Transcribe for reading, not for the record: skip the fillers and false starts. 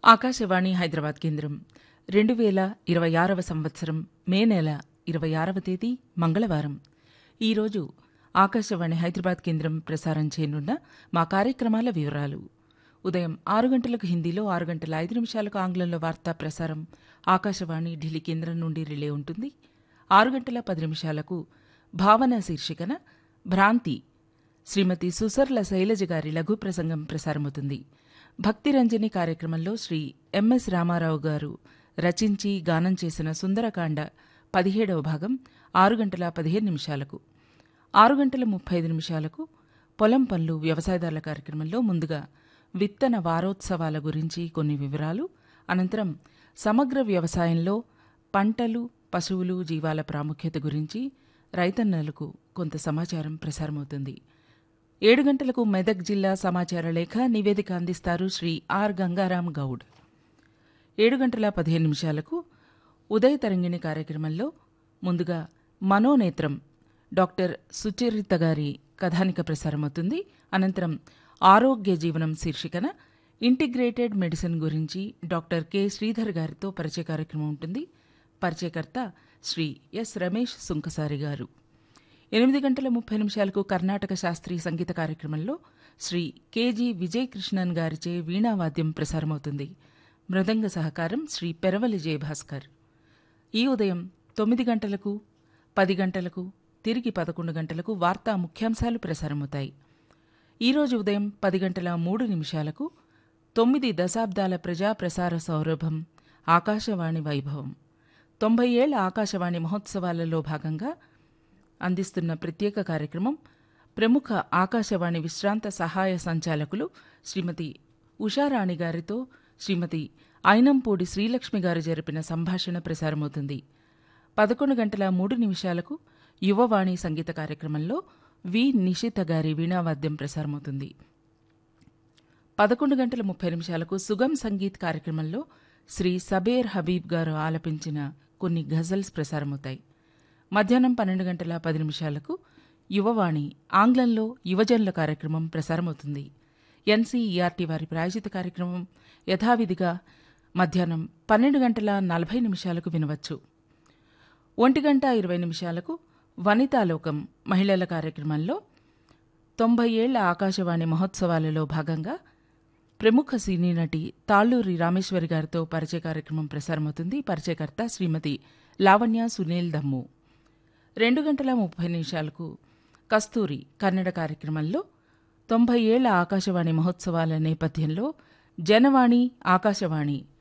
ఆకాశవాణి హైదరాబాద్ కేంద్రం 2026వ సంవత్సరం మే నెల 26వ తేదీ మంగళవారం. ఈరోజు ఆకాశవాణి హైదరాబాద్ కేంద్రం ప్రసారం చేయనున్న మా కార్యక్రమాల వివరాలు. ఉదయం 6 గంటలకు హిందీలో, 6 గంటల 5 నిమిషాలకు ఆంగ్లంలో వార్తా ప్రసారం ఆకాశవాణి ఢిల్లీ కేంద్రం నుండి రిలే ఉంటుంది. 6 గంటల 10 నిమిషాలకు భావన శీర్షికన భ్రాంతి శ్రీమతి సుసర్ల శైలజ గారి లఘు ప్రసంగం ప్రసారమవుతుంది. భక్తిరంజని కార్యక్రమంలో శ్రీ ఎంఎస్ రామారావు గారు రచించి గానం చేసిన సుందరకాండ 17వ భాగం 6 గంటల 15 నిమిషాలకు. 6 గంటల 35 నిమిషాలకు పొలం పనులు వ్యవసాయదారుల కార్యక్రమంలో ముందుగా విత్తన వారోత్సవాల గురించి కొన్ని వివరాలు, అనంతరం సమగ్ర వ్యవసాయంలో పంటలు, పశువులు, జీవాల ప్రాముఖ్యత గురించి రైతన్నలకు కొంత సమాచారం ప్రసారమవుతుంది. 7 గంటలకు మెదక్ జిల్లా సమాచార లేఖ నివేదిక అందిస్తారు శ్రీ ఆర్ గంగారాం గౌడ్. 7 గంటల 15 నిమిషాలకు ఉదయ తరంగిణి కార్యక్రమంలో ముందుగా మనోనేత్రం డాక్టర్ సుచరిత గారి కథానిక ప్రసారమవుతుంది. అనంతరం ఆరోగ్య జీవనం శీర్షికన ఇంటిగ్రేటెడ్ మెడిసిన్ గురించి డాక్టర్ కె శ్రీధర్ గారితో పరిచయ కార్యక్రమం ఉంటుంది. పరిచయకర్త శ్రీ ఎస్ రమేష్ సుంకసారి గారు. 8 గంటల 30 నిమిషాలకు కర్ణాటక శాస్త్రీయ సంగీత కార్యక్రమంలో శ్రీ కెజి విజయకృష్ణన్ గారిచే వీణావాద్యం ప్రసారమవుతుంది. మృదంగ సహకారం శ్రీ పెరవలి జయభాస్కర్. ఈ ఉదయం 9 గంటలకు, 10 గంటలకు, తిరిగి 11 గంటలకు వార్తా ముఖ్యాంశాలు ప్రసారమవుతాయి. ఈరోజు ఉదయం 10 గంటల 3 నిమిషాలకు 9 దశాబ్దాల ప్రజా ప్రసార సౌరభం ఆకాశవాణి వైభవం 90 ఏళ్ల ఆకాశవాణి మహోత్సవాలలో భాగంగా అందిస్తున్న ప్రత్యేక కార్యక్రమం ప్రముఖ ఆకాశవాణి విశ్రాంత సహాయ సంచాలకులు శ్రీమతి ఉషారాణి గారితో శ్రీమతి ఐనంపూడి శ్రీలక్ష్మి గారు జరిపిన సంభాషణ ప్రసారమవుతుంది. 11 గంటల 3 నిమిషాలకు యువవాణి సంగీత కార్యక్రమంలో వి నిషిత గారి వీణావాద్యం ప్రసారమవుతుంది. 11 గంటల 30 నిమిషాలకు సుగమ్ సంగీత్ కార్యక్రమంలో శ్రీ సబేర్ హబీబ్ గారు ఆలపించిన కొన్ని గజల్స్ ప్రసారమవుతాయి. మధ్యాహ్నం 12 గంటల 10 నిమిషాలకు యువవాణి ఆంగ్లంలో యువజనుల కార్యక్రమం ప్రసారమవుతుంది. ఎన్సీఈఆర్టీ వారి ప్రాయోజిత కార్యక్రమం యథావిధిగా మధ్యాహ్నం 12 గంటల 40 నిమిషాలకు వినవచ్చు. 1 గంట 20 నిమిషాలకు వనితాలోకం మహిళల కార్యక్రమంలో 90 ఏళ్ల ఆకాశవాణి మహోత్సవాలలో భాగంగా ప్రముఖ సినీ నటి తాళ్లూరి రామేశ్వరి గారితో పరిచయ కార్యక్రమం ప్రసారమవుతుంది. పరిచయకర్త శ్రీమతి లావణ్య సునీల్ దమ్ము. 2 గంటల 30 నిమిషాలకు కస్తూరి కన్నడ కార్యక్రమంలో 90 ఏళ్ల ఆకాశవాణి మహోత్సవాల నేపథ్యంలో జనవాణి ఆకాశవాణి